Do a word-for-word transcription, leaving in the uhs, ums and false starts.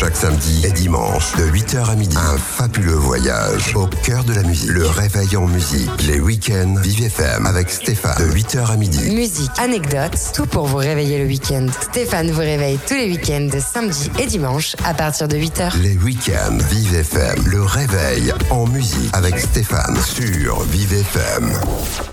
Chaque samedi et dimanche, de huit heures à midi, un fabuleux voyage au cœur de la musique. Le réveil en musique. Les week-ends Vive F M avec Stéphane, de huit heures à midi. Musique, anecdotes, tout pour vous réveiller le week-end. Stéphane vous réveille tous les week-ends de samedi et dimanche à partir de huit heures. Les week-ends Vive F M. Le réveil en musique avec Stéphane sur Vive F M.